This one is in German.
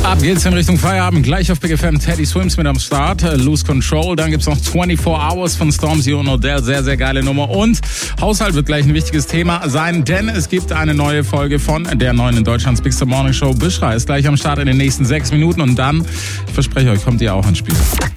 Ab geht's in Richtung Feierabend. Gleich auf Big FM Teddy Swims mit am Start. Lose Control. Dann gibt's noch 24 Hours von Stormzy und Odell. Sehr, sehr geile Nummer. Und Haushalt wird gleich ein wichtiges Thema sein, denn es gibt eine neue Folge von der neuen in Deutschlands Big Morning Show. Bischra ist gleich am Start in den nächsten 6 Minuten. Und dann, ich verspreche euch, kommt ihr auch ins Spiel.